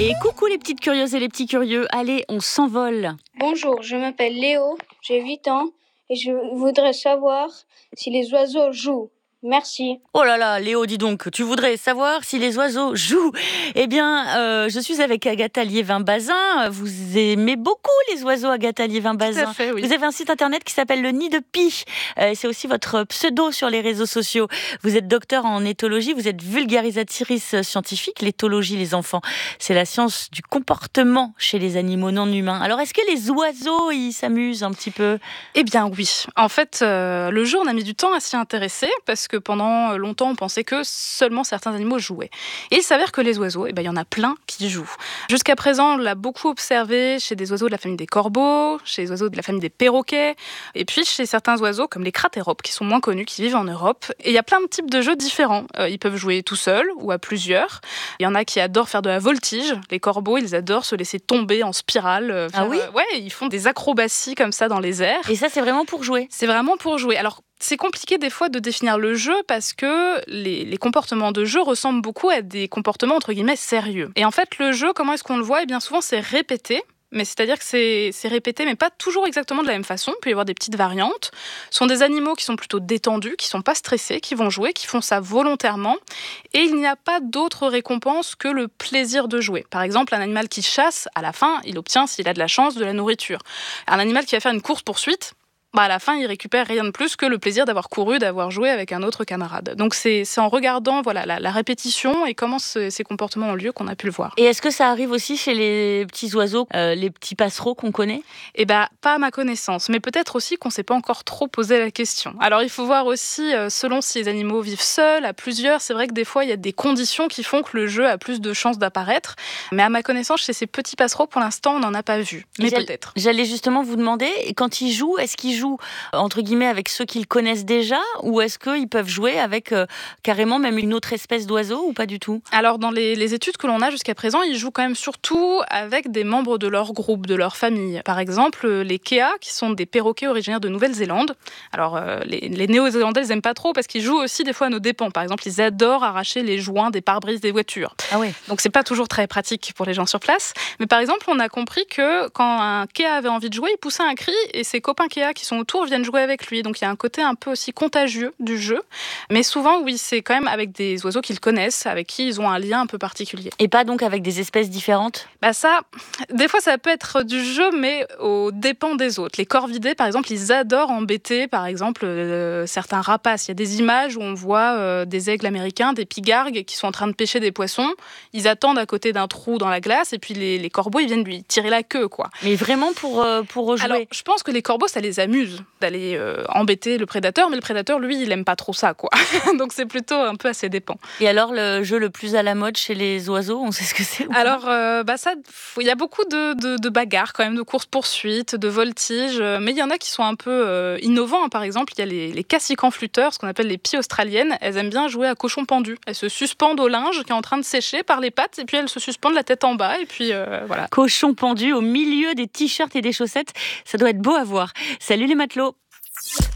Et coucou les petites curieuses et les petits curieux, allez, on s'envole. Bonjour, je m'appelle Léo, j'ai 8 ans et je voudrais savoir si les oiseaux jouent. Merci. Oh là là, Léo, dis donc, tu voudrais savoir si les oiseaux jouent? Eh bien, je suis avec Agatha Liévin-Bazin. Vous aimez beaucoup les oiseaux, Agatha Liévin-Bazin. Tout à fait, oui. Vous avez un site internet qui s'appelle Le Nid de Pie. C'est aussi votre pseudo sur les réseaux sociaux. Vous êtes docteur en éthologie, vous êtes vulgarisatrice scientifique. L'éthologie, les enfants, c'est la science du comportement chez les animaux non humains. Alors, est-ce que les oiseaux, ils s'amusent un petit peu? Eh bien oui. En fait, le jeu, on a mis du temps à s'y intéresser parce que pendant longtemps, on pensait que seulement certains animaux jouaient. Et il s'avère que les oiseaux, il y en a plein qui jouent. Jusqu'à présent, on l'a beaucoup observé chez des oiseaux de la famille des corbeaux, chez les oiseaux de la famille des perroquets, et puis chez certains oiseaux comme les cratéropes, qui sont moins connus, qui vivent en Europe. Et il y a plein de types de jeux différents. Ils peuvent jouer tout seuls ou à plusieurs. Il y en a qui adorent faire de la voltige. Les corbeaux, ils adorent se laisser tomber en spirale. Ah oui ? Ouais, ils font des acrobaties comme ça dans les airs. Et ça, c'est vraiment pour jouer? C'est vraiment pour jouer. Alors, c'est compliqué des fois de définir le jeu parce que les comportements de jeu ressemblent beaucoup à des comportements entre guillemets sérieux. Et en fait, le jeu, comment est-ce qu'on le voit ? Eh bien souvent, c'est répété. Mais c'est-à-dire que c'est répété, mais pas toujours exactement de la même façon. Il peut y avoir des petites variantes. Ce sont des animaux qui sont plutôt détendus, qui ne sont pas stressés, qui vont jouer, qui font ça volontairement. Et il n'y a pas d'autre récompense que le plaisir de jouer. Par exemple, un animal qui chasse, à la fin, il obtient, s'il a de la chance, de la nourriture. Un animal qui va faire une course-poursuite, à la fin, il récupère rien de plus que le plaisir d'avoir couru, d'avoir joué avec un autre camarade. Donc c'est en regardant la répétition et comment ces comportements ont lieu qu'on a pu le voir. Et est-ce que ça arrive aussi chez les petits oiseaux, les petits passereaux qu'on connaît ? Eh bien, pas à ma connaissance, mais peut-être aussi qu'on ne s'est pas encore trop posé la question. Alors il faut voir aussi, selon si les animaux vivent seuls, à plusieurs, c'est vrai que des fois il y a des conditions qui font que le jeu a plus de chances d'apparaître. Mais à ma connaissance, chez ces petits passereaux, pour l'instant, on n'en a pas vu. Mais peut-être. J'allais justement vous demander, quand ils jouent, est-ce qu'ils jouent entre guillemets avec ceux qu'ils connaissent déjà, ou est-ce qu'ils peuvent jouer avec carrément même une autre espèce d'oiseau, ou pas du tout ? Alors dans les études que l'on a jusqu'à présent, ils jouent quand même surtout avec des membres de leur groupe, de leur famille. Par exemple, les kea, qui sont des perroquets originaires de Nouvelle-Zélande. Alors les Néo-Zélandais, ils n'aiment pas trop parce qu'ils jouent aussi des fois à nos dépens. Par exemple, ils adorent arracher les joints des pare-brises des voitures. Ah oui. Donc c'est pas toujours très pratique pour les gens sur place. Mais par exemple, on a compris que quand un kea avait envie de jouer, il poussait un cri et ses copains kea qui sont autour viennent jouer avec lui. Donc il y a un côté un peu aussi contagieux du jeu. Mais souvent, oui, c'est quand même avec des oiseaux qu'ils connaissent, avec qui ils ont un lien un peu particulier. Et pas donc avec des espèces différentes ? Ça, des fois, ça peut être du jeu, mais aux dépens des autres. Les corvidés, par exemple, ils adorent embêter, par exemple, certains rapaces. Il y a des images où on voit des aigles américains, des pigargues qui sont en train de pêcher des poissons. Ils attendent à côté d'un trou dans la glace et puis les corbeaux, ils viennent lui tirer la queue, quoi. Mais vraiment pour jouer ? Alors, je pense que les corbeaux, ça les amuse d'aller embêter le prédateur, mais le prédateur, lui, il aime pas trop ça, quoi. Donc c'est plutôt un peu à ses dépens. Et alors, le jeu le plus à la mode chez les oiseaux, on sait ce que c'est ? Alors, il y a beaucoup de bagarres quand même, de courses-poursuites, de voltiges, mais il y en a qui sont un peu innovants. Par exemple, il y a les cassicans flûteurs, ce qu'on appelle les pies australiennes. Elles aiment bien jouer à cochon pendu. Elles se suspendent au linge qui est en train de sécher par les pattes, et puis elles se suspendent la tête en bas, et puis voilà. Cochon pendu au milieu des t-shirts et des chaussettes, ça doit être beau à voir. Salut les matelots.